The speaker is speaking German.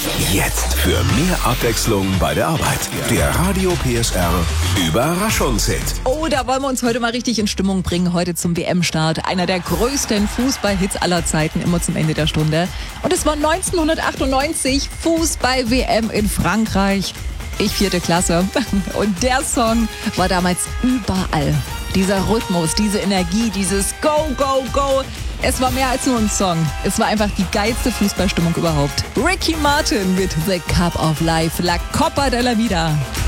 Jetzt für mehr Abwechslung bei der Arbeit. Der Radio PSR Überraschungshit. Oh, da wollen wir uns heute mal richtig in Stimmung bringen. Heute zum WM-Start. Einer der größten Fußballhits aller Zeiten, immer zum Ende der Stunde. Und es war 1998, Fußball-WM in Frankreich. Ich 4. Klasse. Und der Song war damals überall. Dieser Rhythmus, diese Energie, dieses Go, Go, Go. Es war mehr als nur ein Song. Es war einfach die geilste Fußballstimmung überhaupt. Ricky Martin mit The Cup of Life, La Copa de la Vida.